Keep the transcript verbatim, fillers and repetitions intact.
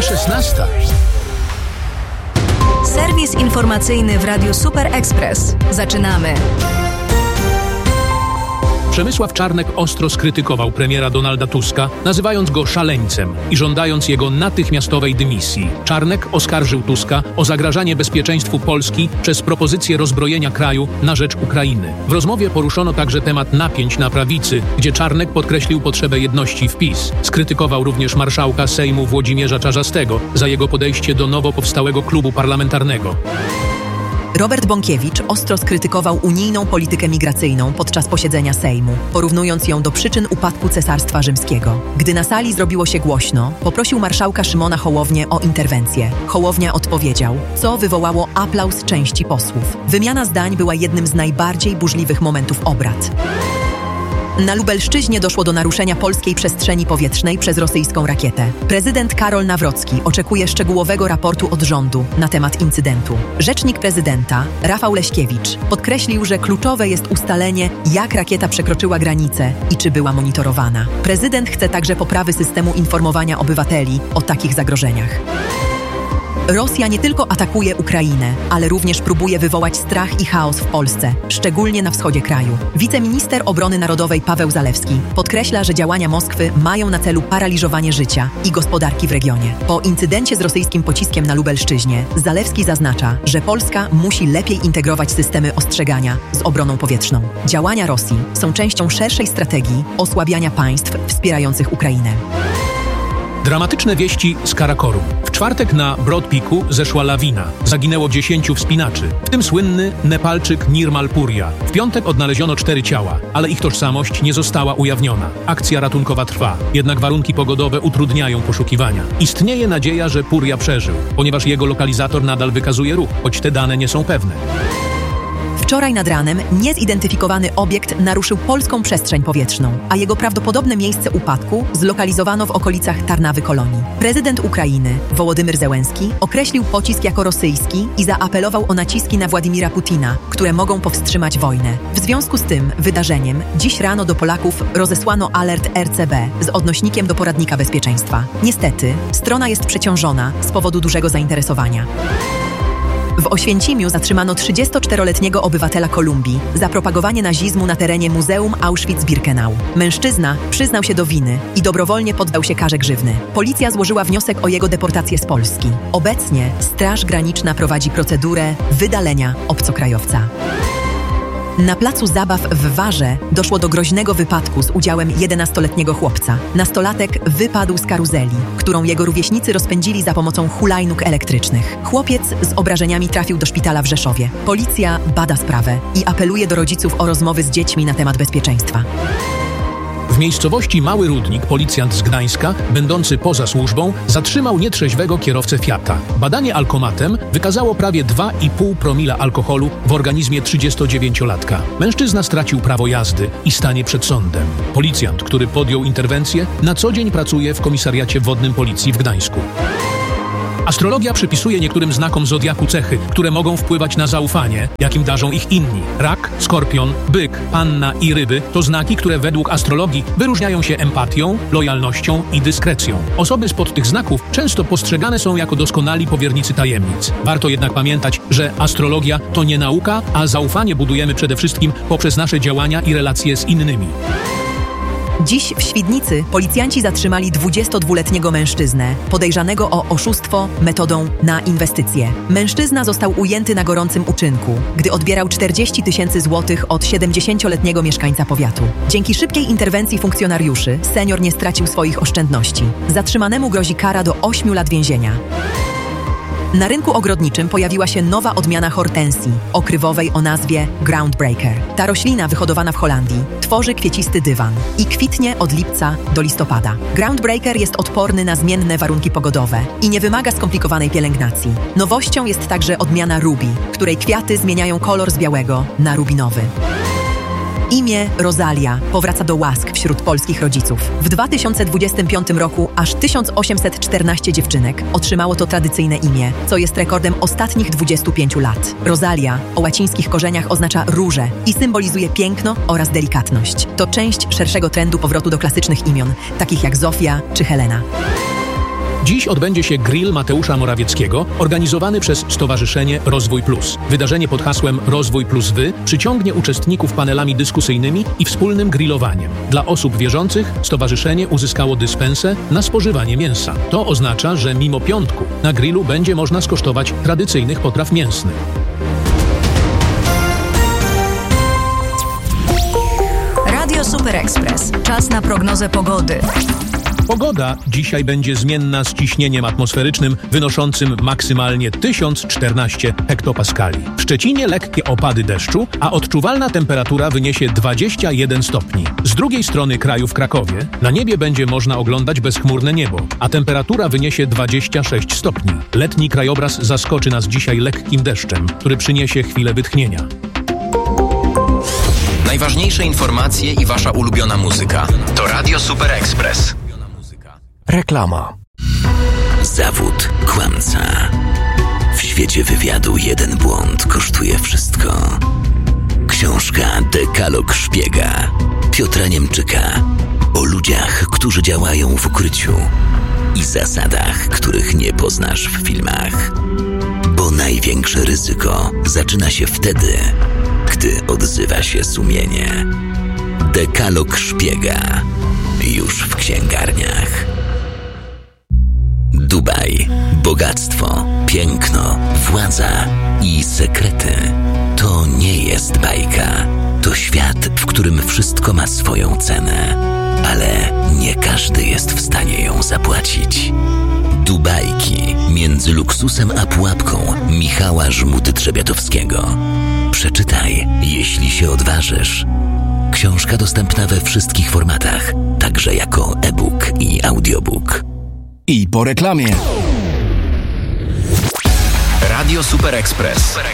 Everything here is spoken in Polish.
szesnasta. Serwis informacyjny w Radiu Super Express. Zaczynamy. Przemysław Czarnek ostro skrytykował premiera Donalda Tuska, nazywając go szaleńcem i żądając jego natychmiastowej dymisji. Czarnek oskarżył Tuska o zagrażanie bezpieczeństwu Polski przez propozycję rozbrojenia kraju na rzecz Ukrainy. W rozmowie poruszono także temat napięć na prawicy, gdzie Czarnek podkreślił potrzebę jedności w PiS. Skrytykował również marszałka Sejmu Włodzimierza Czarzastego za jego podejście do nowo powstałego klubu parlamentarnego. Robert Bąkiewicz ostro skrytykował unijną politykę migracyjną podczas posiedzenia Sejmu, porównując ją do przyczyn upadku Cesarstwa Rzymskiego. Gdy na sali zrobiło się głośno, poprosił marszałka Szymona Hołownię o interwencję. Hołownia odpowiedział, co wywołało aplauz części posłów. Wymiana zdań była jednym z najbardziej burzliwych momentów obrad. Na Lubelszczyźnie doszło do naruszenia polskiej przestrzeni powietrznej przez rosyjską rakietę. Prezydent Karol Nawrocki oczekuje szczegółowego raportu od rządu na temat incydentu. Rzecznik prezydenta, Rafał Leśkiewicz, podkreślił, że kluczowe jest ustalenie, jak rakieta przekroczyła granicę i czy była monitorowana. Prezydent chce także poprawy systemu informowania obywateli o takich zagrożeniach. Rosja nie tylko atakuje Ukrainę, ale również próbuje wywołać strach i chaos w Polsce, szczególnie na wschodzie kraju. Wiceminister Obrony Narodowej Paweł Zalewski podkreśla, że działania Moskwy mają na celu paraliżowanie życia i gospodarki w regionie. Po incydencie z rosyjskim pociskiem na Lubelszczyźnie Zalewski zaznacza, że Polska musi lepiej integrować systemy ostrzegania z obroną powietrzną. Działania Rosji są częścią szerszej strategii osłabiania państw wspierających Ukrainę. Dramatyczne wieści z Karakorum. W czwartek na Broad Peaku zeszła lawina. Zaginęło dziesięciu wspinaczy, w tym słynny Nepalczyk Nirmal Purja. W piątek odnaleziono cztery ciała, ale ich tożsamość nie została ujawniona. Akcja ratunkowa trwa, jednak warunki pogodowe utrudniają poszukiwania. Istnieje nadzieja, że Purja przeżył, ponieważ jego lokalizator nadal wykazuje ruch, choć te dane nie są pewne. Wczoraj nad ranem niezidentyfikowany obiekt naruszył polską przestrzeń powietrzną, a jego prawdopodobne miejsce upadku zlokalizowano w okolicach Tarnawy-Kolonii. Prezydent Ukrainy, Wołodymyr Zełenski, określił pocisk jako rosyjski i zaapelował o naciski na Władimira Putina, które mogą powstrzymać wojnę. W związku z tym wydarzeniem dziś rano do Polaków rozesłano alert R C B z odnośnikiem do poradnika bezpieczeństwa. Niestety, strona jest przeciążona z powodu dużego zainteresowania. W Oświęcimiu zatrzymano trzydziestoczteroletniego obywatela Kolumbii za propagowanie nazizmu na terenie Muzeum Auschwitz-Birkenau. Mężczyzna przyznał się do winy i dobrowolnie poddał się karze grzywny. Policja złożyła wniosek o jego deportację z Polski. Obecnie Straż Graniczna prowadzi procedurę wydalenia obcokrajowca. Na placu zabaw w Warze doszło do groźnego wypadku z udziałem jedenastoletniego chłopca. Nastolatek wypadł z karuzeli, którą jego rówieśnicy rozpędzili za pomocą hulajnóg elektrycznych. Chłopiec z obrażeniami trafił do szpitala w Rzeszowie. Policja bada sprawę i apeluje do rodziców o rozmowy z dziećmi na temat bezpieczeństwa. W miejscowości Mały Rudnik policjant z Gdańska, będący poza służbą, zatrzymał nietrzeźwego kierowcę Fiata. Badanie alkomatem wykazało prawie dwa i pół promila alkoholu w organizmie trzydziestodziewięciolatka. Mężczyzna stracił prawo jazdy i stanie przed sądem. Policjant, który podjął interwencję, na co dzień pracuje w komisariacie wodnym policji w Gdańsku. Astrologia przypisuje niektórym znakom zodiaku cechy, które mogą wpływać na zaufanie, jakim darzą ich inni. Rak, skorpion, byk, panna i ryby to znaki, które według astrologii wyróżniają się empatią, lojalnością i dyskrecją. Osoby spod tych znaków często postrzegane są jako doskonali powiernicy tajemnic. Warto jednak pamiętać, że astrologia to nie nauka, a zaufanie budujemy przede wszystkim poprzez nasze działania i relacje z innymi. Dziś w Świdnicy policjanci zatrzymali dwudziestodwuletniego mężczyznę, podejrzanego o oszustwo metodą na inwestycje. Mężczyzna został ujęty na gorącym uczynku, gdy odbierał czterdzieści tysięcy złotych od siedemdziesięcioletniego mieszkańca powiatu. Dzięki szybkiej interwencji funkcjonariuszy senior nie stracił swoich oszczędności. Zatrzymanemu grozi kara do ośmiu lat więzienia. Na rynku ogrodniczym pojawiła się nowa odmiana hortensji, okrywowej o nazwie Groundbreaker. Ta roślina, wyhodowana w Holandii, tworzy kwiecisty dywan i kwitnie od lipca do listopada. Groundbreaker jest odporny na zmienne warunki pogodowe i nie wymaga skomplikowanej pielęgnacji. Nowością jest także odmiana Ruby, której kwiaty zmieniają kolor z białego na rubinowy. Imię Rosalia powraca do łask wśród polskich rodziców. W dwa tysiące dwudziestym piątym roku aż tysiąc osiemset czternaście dziewczynek otrzymało to tradycyjne imię, co jest rekordem ostatnich dwudziestu pięciu lat. Rosalia o łacińskich korzeniach oznacza różę i symbolizuje piękno oraz delikatność. To część szerszego trendu powrotu do klasycznych imion, takich jak Zofia czy Helena. Dziś odbędzie się grill Mateusza Morawieckiego, organizowany przez Stowarzyszenie Rozwój Plus. Wydarzenie pod hasłem Rozwój Plus Wy przyciągnie uczestników panelami dyskusyjnymi i wspólnym grillowaniem. Dla osób wierzących stowarzyszenie uzyskało dyspensę na spożywanie mięsa. To oznacza, że mimo piątku na grillu będzie można skosztować tradycyjnych potraw mięsnych. Radio Super Express. Czas na prognozę pogody. Pogoda dzisiaj będzie zmienna z ciśnieniem atmosferycznym wynoszącym maksymalnie tysiąc czternaście hektopaskali. W Szczecinie lekkie opady deszczu, a odczuwalna temperatura wyniesie dwadzieścia jeden stopni. Z drugiej strony kraju w Krakowie na niebie będzie można oglądać bezchmurne niebo, a temperatura wyniesie dwadzieścia sześć stopni. Letni krajobraz zaskoczy nas dzisiaj lekkim deszczem, który przyniesie chwilę wytchnienia. Najważniejsze informacje i wasza ulubiona muzyka to Radio Super Express. Reklama. Zawód kłamca. W świecie wywiadu jeden błąd kosztuje wszystko. Książka Dekalog Szpiega Piotra Niemczyka o ludziach, którzy działają w ukryciu i zasadach, których nie poznasz w filmach. Bo największe ryzyko zaczyna się wtedy, gdy odzywa się sumienie. Dekalog Szpiega już w księgarniach. Dubaj. Bogactwo, piękno, władza i sekrety. To nie jest bajka. To świat, w którym wszystko ma swoją cenę, ale nie każdy jest w stanie ją zapłacić. Dubajki między luksusem a pułapką Michała Żmudy-Trzebiatowskiego. Przeczytaj, jeśli się odważysz. Książka dostępna we wszystkich formatach, także jako e-book i audiobook. I po reklamie. Radio Super Express.